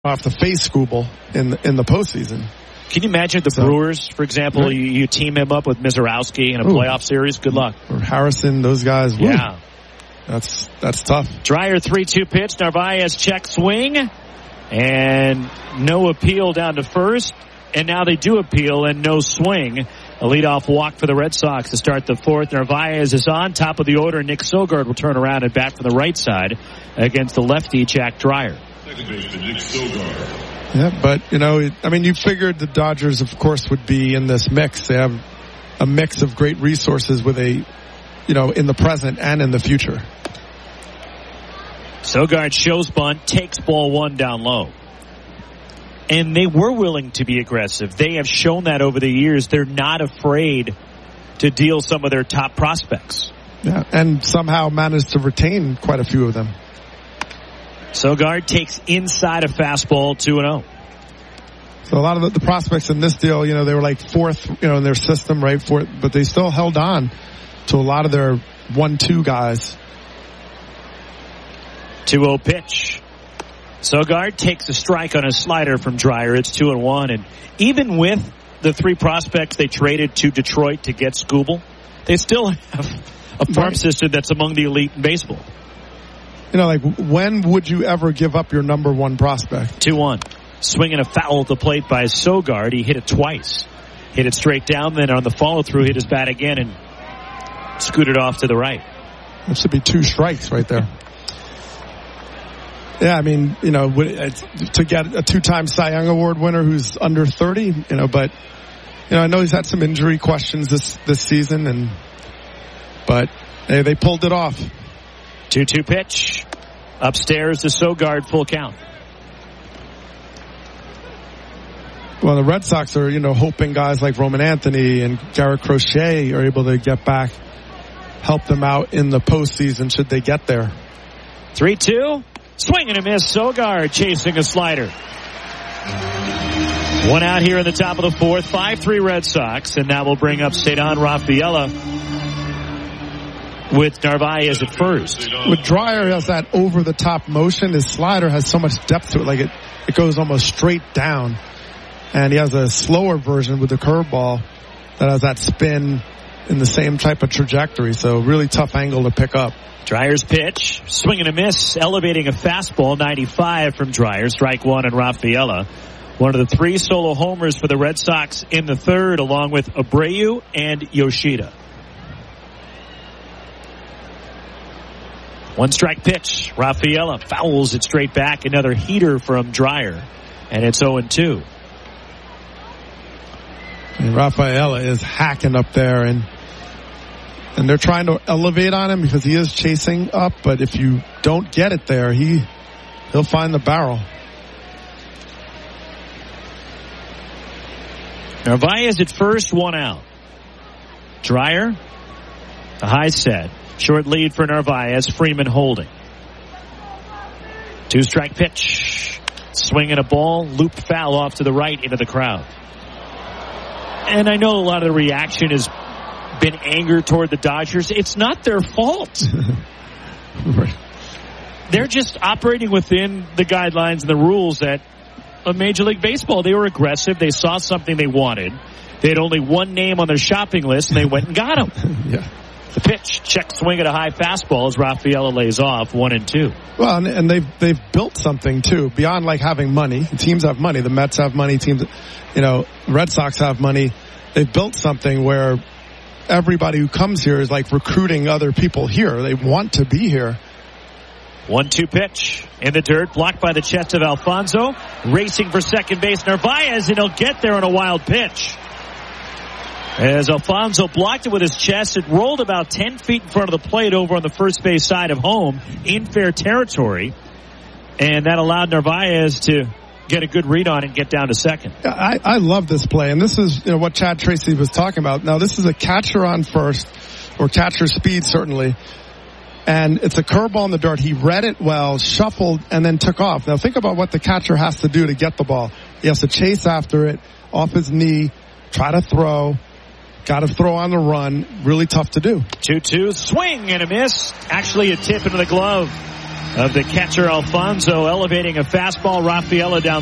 off the face Skubal in the postseason. Can you imagine the Brewers, for example, you team him up with Mizorowski in a playoff series? Good luck. Or Harrison, those guys. Yeah. That's tough. Dreyer 3-2 pitch. Narvaez check swing. And no appeal down to first. And now they do appeal and no swing. A leadoff walk for the Red Sox to start the fourth. Narvaez is on top of the order. Nick Sogard will turn around and bat from the right side against the lefty Jack Dreyer. Second baseman Nick Sogard. Yeah, but, you figured the Dodgers, of course, would be in this mix. They have a mix of great resources with in the present and in the future. Sogard shows bunt, takes ball one down low. And they were willing to be aggressive. They have shown that over the years. They're not afraid to deal some of their top prospects. Yeah, and somehow managed to retain quite a few of them. Sogard takes inside a fastball 2-0. So a lot of the prospects in this deal, they were like fourth, in their system, right? Fourth, but they still held on to a lot of their 1-2 guys. 2-0 pitch. Sogard takes a strike on a slider from Dreyer. It's 2-1. And even with the three prospects they traded to Detroit to get Skubal, they still have a farm system that's among the elite in baseball. When would you ever give up your number one prospect? 2-1. Swinging a foul at the plate by Sogard. He hit it twice. Hit it straight down, then on the follow-through, hit his bat again and scooted off to the right. That should be 2 strikes right there. Yeah, to get a 2-time Cy Young Award winner who's under 30, but, I know he's had some injury questions this season, but they pulled it off. 2-2 pitch. Upstairs to Sogard, full count. Well, the Red Sox are, hoping guys like Roman Anthony and Garrett Crochet are able to get back, help them out in the postseason should they get there. 3-2. Swing and a miss. Sogard chasing a slider. One out here in the top of the fourth. 5-3 Red Sox. And that will bring up Ceddanne Rafaela with Narvaez at first. With Dreyer has that over-the-top motion. His slider has so much depth to it. Like it goes almost straight down. And he has a slower version with the curveball that has that spin in the same type of trajectory. So really tough angle to pick up. Dreyer's pitch, swing and a miss, elevating a fastball, 95 from Dreyer. Strike one and Rafaela. One of the 3 solo homers for the Red Sox in the third, along with Abreu and Yoshida. 1-strike pitch. Rafaela fouls it straight back. Another heater from Dreyer. And it's 0-2. And Rafaela is hacking up there, and they're trying to elevate on him because he is chasing up, but if you don't get it there, he'll find the barrel. Narvaez at first, 1 out. Dreyer, the high set. Short lead for Narvaez. Freeman holding. 2-strike pitch. Swinging a ball, looped foul off to the right into the crowd. And I know a lot of the reaction has been anger toward the Dodgers. It's not their fault. Right. They're just operating within the guidelines and the rules that of Major League Baseball. They were aggressive. They saw something they wanted. They had only one name on their shopping list, and they went and got him. Yeah. The pitch, check swing at a high fastball as Rafaela lays off, 1-2. Well, and they've built something too beyond like having money. Teams have money. The Mets have money. Teams, Red Sox have money. They've built something where everybody who comes here is like recruiting other people here. They want to be here. 1-2 pitch in the dirt, blocked by the chest of Alfonso. Racing for second base, Narvaez, and he'll get there on a wild pitch. As Alfonso blocked it with his chest, it rolled about 10 feet in front of the plate over on the first base side of home in fair territory. And that allowed Narvaez to get a good read on it and get down to second. I love this play, and this is what Chad Tracy was talking about. Now, this is a catcher on first, or catcher speed certainly, and it's a curveball in the dirt. He read it well, shuffled, and then took off. Now, think about what the catcher has to do to get the ball. He has to chase after it, off his knee, try to throw. Got to throw on the run. Really tough to do. 2-2, swing and a miss. Actually a tip into the glove of the catcher Alfonso elevating a fastball. Rafaela down